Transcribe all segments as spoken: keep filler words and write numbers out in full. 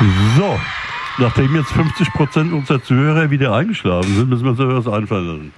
So, nachdem jetzt fünfzig Prozent unserer Zuhörer wieder eingeschlafen sind, müssen wir uns etwas einfallen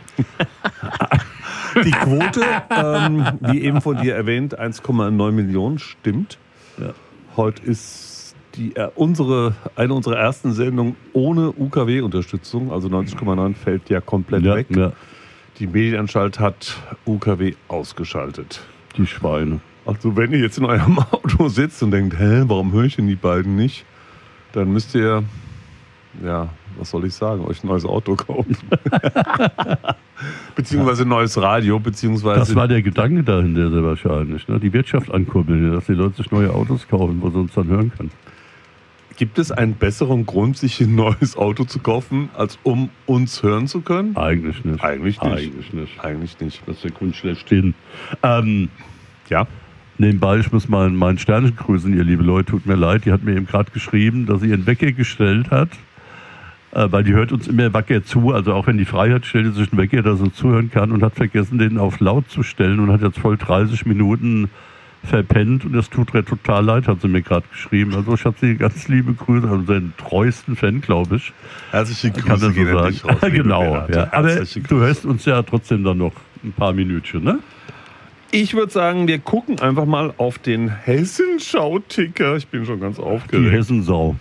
lassen. Die Quote, ähm, wie eben von dir erwähnt, eins Komma neun Millionen stimmt. Ja. Heute ist die, äh, unsere, eine unserer ersten Sendungen ohne U K W-Unterstützung, also neunzig Komma neun fällt ja komplett Ja, weg. ja. Die Medienanstalt hat U K W ausgeschaltet. Die Schweine. Also wenn ihr jetzt in eurem Auto sitzt und denkt, hä, warum höre ich denn die beiden nicht? Dann müsst ihr, ja, was soll ich sagen, euch ein neues Auto kaufen. Beziehungsweise ein neues Radio, beziehungsweise... Das war der Gedanke dahinter sehr wahrscheinlich. Ne? Die Wirtschaft ankurbeln, dass die Leute sich neue Autos kaufen, wo sie uns dann hören können. Gibt es einen besseren Grund, sich ein neues Auto zu kaufen, als um uns hören zu können? Eigentlich nicht. Eigentlich nicht. Eigentlich nicht. Eigentlich nicht. Das ist der Grund schlechthin. Ähm, Ja. Nebenbei, ich muss mal mein Sternchen grüßen, ihr liebe Leute, tut mir leid. Die hat mir eben gerade geschrieben, dass sie ihren Wecker gestellt hat, äh, weil die hört uns immer wacker zu. Also auch wenn die frei hat, stellt sie sich einen Wecker, dass sie zuhören kann und hat vergessen, den auf laut zu stellen und hat jetzt voll dreißig Minuten verpennt und das tut ihr total leid, hat sie mir gerade geschrieben. Also ich habe sie ganz liebe Grüße, also seinen treuesten Fan, glaube ich. Herzliche Kann Grüße das so gehen an sagen. dich raus, liebe Genau, Renate. ja. Aber Herzliche du Grüße. hörst uns ja trotzdem dann noch ein paar Minütchen, ne? Ich würde sagen, wir gucken einfach mal auf den Hessenschau-Ticker. Ich bin schon ganz Die aufgeregt. Hessensau.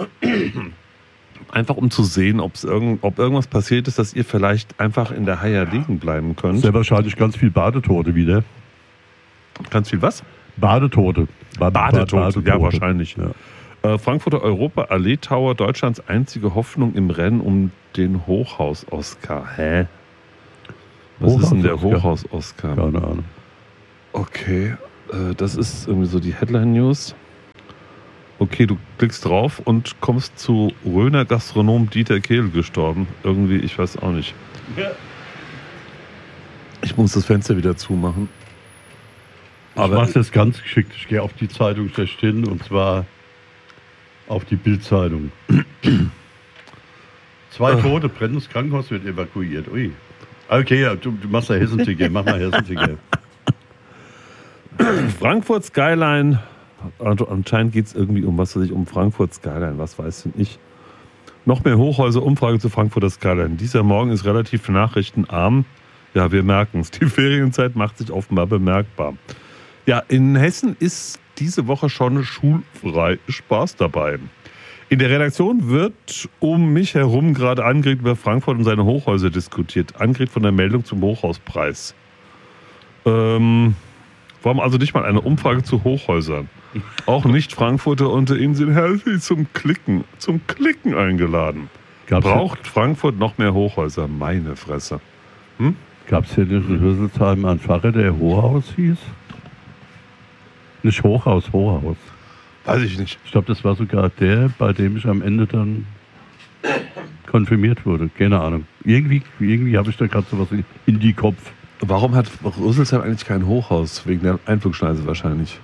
Einfach um zu sehen, ob's irgend, ob irgendwas passiert ist, dass ihr vielleicht einfach in der Haia liegen bleiben könnt. Sehr wahrscheinlich ganz viel Badetote wieder. Ganz viel was? Badetote. Bad- Badetote, ja, wahrscheinlich. Ja. Äh, Frankfurter Europa-Allee Tower, Deutschlands einzige Hoffnung im Rennen um den Hochhaus-Oscar. Hä? Was ist denn der Hochhaus-Oscar? Hochhaus-Oscar? Keine Ahnung. Okay, äh, das ist irgendwie so die Headline-News. Okay, du klickst drauf und kommst zu Röner Gastronom Dieter Kehl gestorben. Irgendwie, ich weiß auch nicht. Ja. Ich muss das Fenster wieder zumachen. Ich Aber mache es jetzt ganz geschickt. Ich gehe auf die Zeitung schlechthin und zwar auf die Bild-Zeitung. Zwei Ach. Tote, brennendes Krankenhaus wird evakuiert. Ui. Okay, ja, du, du machst ja Hessenticket. Mach mal Hessenticket. Frankfurt Skyline, also anscheinend geht es irgendwie um was weiß ich, um Frankfurt Skyline, was weiß denn ich. Noch mehr Hochhäuser, Umfrage zu Frankfurter Skyline. Dieser Morgen ist relativ nachrichtenarm. Ja, wir merken es. Die Ferienzeit macht sich offenbar bemerkbar. Ja, in Hessen ist diese Woche schon schulfrei Spaß dabei. In der Redaktion wird um mich herum gerade angeregt über Frankfurt und seine Hochhäuser diskutiert. Angeregt von der Meldung zum Hochhauspreis. Ähm... Warum also nicht mal eine Umfrage zu Hochhäusern? Auch Nicht-Frankfurter unter Ihnen sind herzlich zum Klicken, zum Klicken eingeladen. Gab's Braucht Frankfurt noch mehr Hochhäuser? Meine Fresse. Hm? Gab es hier nicht in Hüsselsheim einen Pfarrer, der Hochhaus hieß? Nicht Hochhaus, Hochhaus. Weiß ich nicht. Ich glaube, das war sogar der, bei dem ich am Ende dann konfirmiert wurde. Keine Ahnung. Irgendwie, irgendwie habe ich da gerade sowas in die Kopf. Warum hat Rüsselsheim eigentlich kein Hochhaus? Wegen der Einflugschneise wahrscheinlich.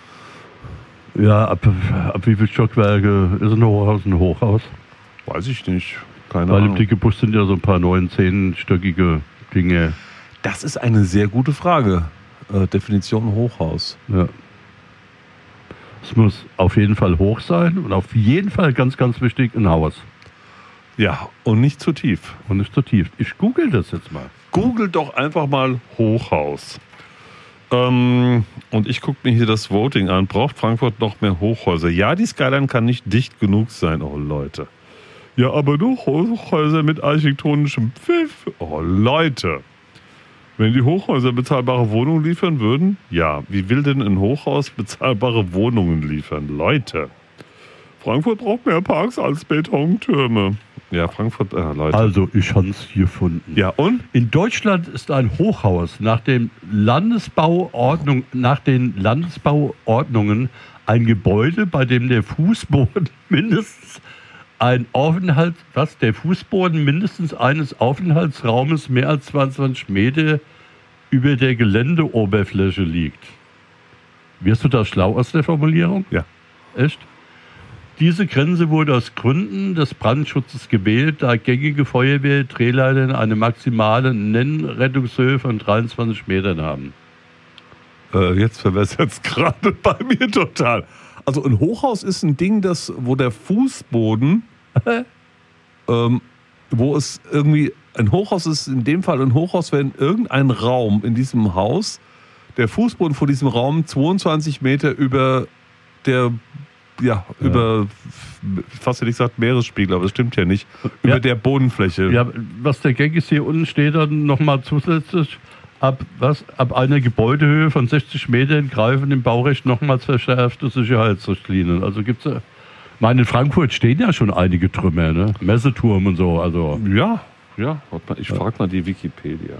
Ja, ab, ab wie viele Stockwerke ist ein Hochhaus ein Hochhaus? Weiß ich nicht. Keine Weil im Ahnung. Dickebusch sind ja so ein paar neun, zehnstöckige Dinge. Das ist eine sehr gute Frage. Äh, Definition Hochhaus. Ja. Es muss auf jeden Fall hoch sein und auf jeden Fall ganz, ganz wichtig ein Haus. Ja, und nicht zu tief. Und nicht zu tief. Ich google das jetzt mal. Google doch einfach mal Hochhaus. Ähm, und ich gucke mir hier das Voting an. Braucht Frankfurt noch mehr Hochhäuser? Ja, die Skyline kann nicht dicht genug sein. Oh, Leute. Ja, aber nur Hochhäuser mit architektonischem Pfiff. Oh, Leute. Wenn die Hochhäuser bezahlbare Wohnungen liefern würden? Ja. Wie will denn ein Hochhaus bezahlbare Wohnungen liefern? Leute. Frankfurt braucht mehr Parks als Betontürme. Ja, Frankfurt, äh, Leute. Also, ich habe es gefunden. Ja, und? In Deutschland ist ein Hochhaus nach, dem Landesbauordnung, nach den Landesbauordnungen ein Gebäude, bei dem der Fußboden mindestens ein Aufenthalt, was, der Fußboden mindestens eines Aufenthaltsraumes mehr als zweiundzwanzig Meter über der Geländeoberfläche liegt. Wirst du da schlau aus der Formulierung? Ja. Echt? Diese Grenze wurde aus Gründen des Brandschutzes gewählt, da gängige Feuerwehr-Drehleitern eine maximale Nennrettungshöhe von dreiundzwanzig Metern haben. Äh, jetzt verwässert es gerade bei mir total. Also ein Hochhaus ist ein Ding, das, wo der Fußboden, ähm, wo es irgendwie, ein Hochhaus ist in dem Fall ein Hochhaus, wenn irgendein Raum in diesem Haus, der Fußboden vor diesem Raum zweiundzwanzig Meter über der, ja, ja. über, fast hätte ich gesagt Meeresspiegel, aber das stimmt ja nicht, über ja. der Bodenfläche. Ja, was der Gag ist, hier unten steht dann nochmal zusätzlich, ab, was, ab einer Gebäudehöhe von sechzig Metern greifen im Baurecht nochmals verschärfte Sicherheitsrichtlinien. Also gibt es, ich meine, in Frankfurt stehen ja schon einige Trümmer, ne? Messeturm und so. Also. Ja, ja, ich frage mal die Wikipedia.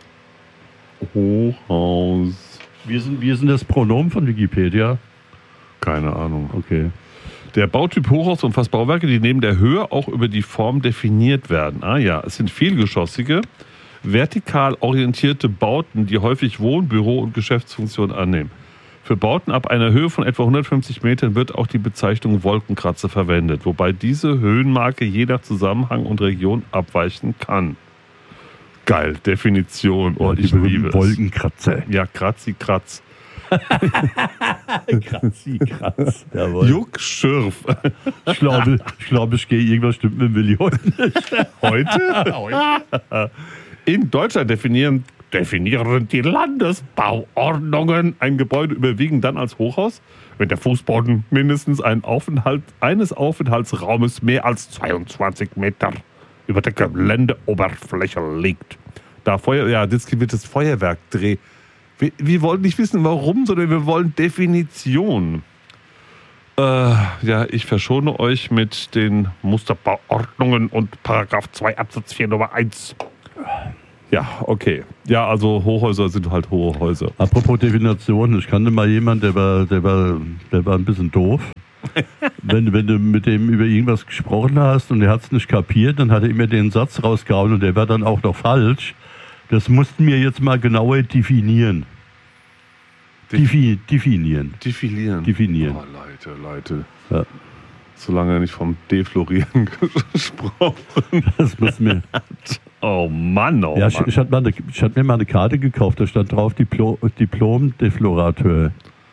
Hochhaus. Wie ist, wie ist denn das Pronomen von Wikipedia? Keine Ahnung. Okay. Der Bautyp Hochhaus umfasst Bauwerke, die neben der Höhe auch über die Form definiert werden. Ah ja, es sind vielgeschossige, vertikal orientierte Bauten, die häufig Wohn-, Büro- und Geschäftsfunktionen annehmen. Für Bauten ab einer Höhe von etwa hundertfünfzig Metern wird auch die Bezeichnung Wolkenkratzer verwendet, wobei diese Höhenmarke je nach Zusammenhang und Region abweichen kann. Geil, Definition. Oh, ja, die ich liebe es. Wolkenkratzer. Ja, Kratzi, Kratz. Kratzi, Kratz. Juck, Schürf. Ich glaube, ich, glaube, ich gehe irgendwas stimmt mit Willi heute nicht. Heute? Heute? In Deutschland definieren, definieren die Landesbauordnungen ein Gebäude überwiegend dann als Hochhaus, wenn der Fußboden mindestens ein Aufenthalt, eines Aufenthaltsraumes mehr als zweiundzwanzig Meter über der Geländeoberfläche liegt. Da Feuer, ja, jetzt wird das Feuerwerk-Dreh. Wir, wir wollen nicht wissen, warum, sondern wir wollen Definition. Äh, ja, ich verschone euch mit den Musterbauordnungen und Paragraph zwei Absatz vier Nummer eins. Ja, okay. Ja, also Hochhäuser sind halt hohe Häuser. Apropos Definition, ich kannte mal jemanden, der war, der war, der war ein bisschen doof. wenn, wenn du mit dem über irgendwas gesprochen hast und er hat es nicht kapiert, dann hat er immer den Satz rausgehauen und der war dann auch noch falsch. Das mussten wir jetzt mal genauer definieren. Defi- definieren. Definieren. Definieren. Oh, Leute, Leute. Ja. Solange nicht vom Deflorieren gesprochen. Das muss mir. Oh Mann, oh ja, Mann. Ich, ich hatte eine, ich hatte mir mal eine Karte gekauft, da stand drauf Diplo, Diplom-Deflorateur.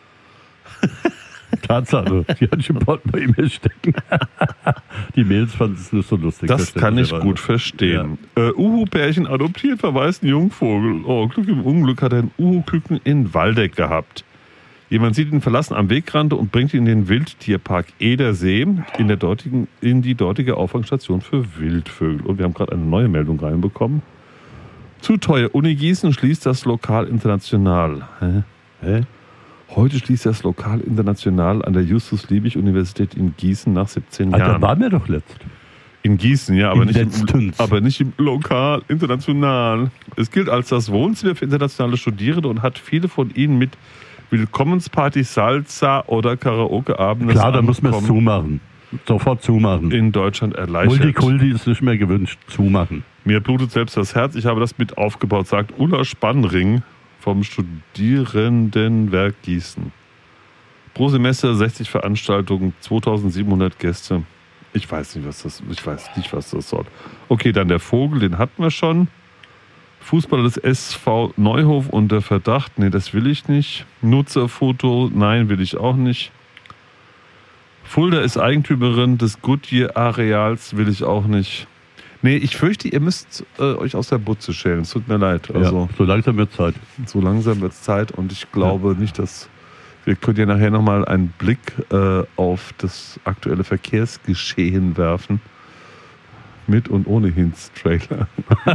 Tatsache, die hatte ich im Portemonnaie immer stecken. Die Mädels fanden es nicht so lustig. Das kann ich gut verstehen. Ja. Äh, Uhu-Pärchen adoptiert, verwaist einen Jungvogel. Oh, Glück im Unglück hat er einen Uhu-Küken in Waldeck gehabt. Jemand sieht ihn verlassen am Wegrand und bringt ihn in den Wildtierpark Edersee in, der dortigen, in die dortige Auffangstation für Wildvögel. Und wir haben gerade eine neue Meldung reinbekommen. Zu teuer. Uni Gießen schließt das Lokal international. Hä? Hä? Heute schließt das Lokal international an der Justus-Liebig-Universität in Gießen nach siebzehn Jahren. Da waren wir doch letzt. In Gießen, ja, aber nicht, im, aber nicht im Lokal international. Es gilt als das Wohnzimmer für internationale Studierende und hat viele von ihnen mit Willkommenspartys, Salsa oder Karaoke-Abende. Klar, da muss man es zumachen. Sofort zumachen. In Deutschland erleichtert. Multikulti ist nicht mehr gewünscht. Zumachen. Mir blutet selbst das Herz. Ich habe das mit aufgebaut, sagt Ulla Spannring vom Studierendenwerk Gießen. Pro Semester sechzig Veranstaltungen, zweitausendsiebenhundert Gäste. Ich weiß nicht, was das, ich weiß nicht, was das soll. Okay, dann der Vogel, den hatten wir schon. Fußballer des S V Neuhof unter Verdacht. Nee, das will ich nicht. Nutzerfoto, nein, will ich auch nicht. Fulda ist Eigentümerin des Goodyear-Areals, will ich auch nicht. Nee, ich fürchte, ihr müsst äh, euch aus der Butze schälen. Es tut mir leid. Also, ja, so langsam wird es Zeit. So langsam wird es Zeit und ich glaube ja. nicht, dass... Wir können ja nachher nochmal einen Blick äh, auf das aktuelle Verkehrsgeschehen werfen. Mit und ohne Hints-Trailer.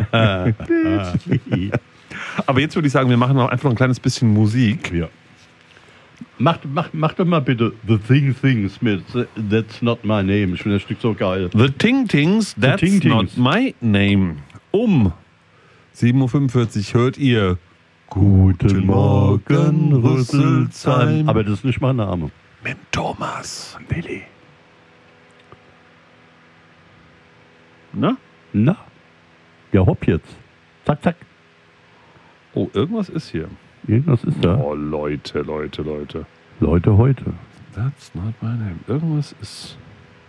Aber jetzt würde ich sagen, wir machen noch einfach noch ein kleines bisschen Musik. Ja. Mach, mach, mach doch mal bitte The Thing Things mit That's Not My Name. Ich finde das Stück so geil. The Ting Tings, That's Ting Not Tings. My Name. Um sieben Uhr fünfundvierzig hört ihr Guten Morgen, Rüsselsheim. Aber das ist nicht mein Name. Mit Thomas. Und Willi. Na? Na? Ja, hopp jetzt. Zack, zack. Oh, irgendwas ist hier. Irgendwas ist da. Oh, Leute, Leute, Leute. Leute heute. That's not my name. Irgendwas ist...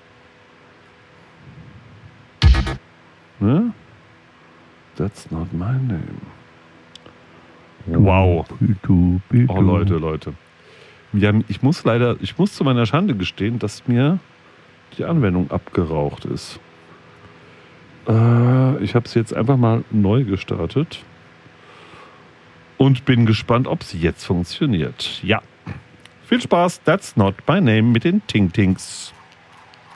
Ne? That's not my name. Wow. Oh, Leute, Leute. Ja, ich muss leider, ich muss zu meiner Schande gestehen, dass mir die Anwendung abgeraucht ist. Äh, ich habe sie jetzt einfach mal neu gestartet und bin gespannt, ob sie jetzt funktioniert. Ja. Viel Spaß, that's not my name mit den Ting-Tings.